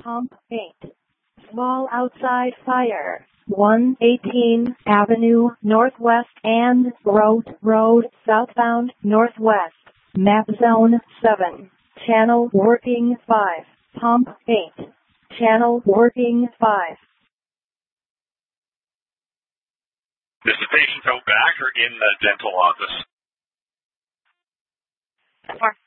Pump 8. Small outside fire. 118 Avenue Northwest and Road southbound northwest. Map zone 7. Channel working 5. Pump 8. Channel working 5. Is the patient out back or in the dental office?